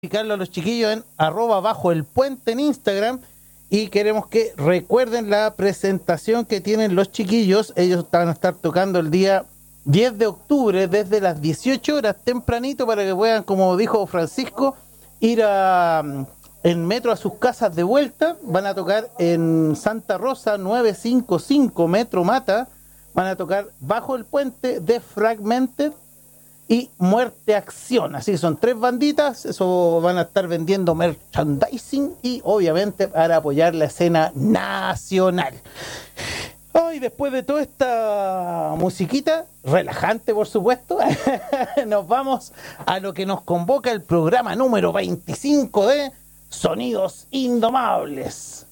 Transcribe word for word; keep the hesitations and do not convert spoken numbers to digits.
Explicarlo a los chiquillos en arroba bajo el puente en Instagram y queremos que recuerden la presentación que tienen los chiquillos. Ellos van a estar tocando el día diez de octubre desde las dieciocho horas tempranito para que puedan, como dijo Francisco, ir a, en metro a sus casas de vuelta. Van a tocar en Santa Rosa novecientos cincuenta y cinco Metro Mata, van a tocar Bajo el Puente, de Fragmented y Muerte Acción. Así que son tres banditas, eso van a estar vendiendo merchandising y obviamente para apoyar la escena nacional. Hoy, después de toda esta musiquita, relajante por supuesto, nos vamos a lo que nos convoca el programa número veinticinco de Sonidos Indomables.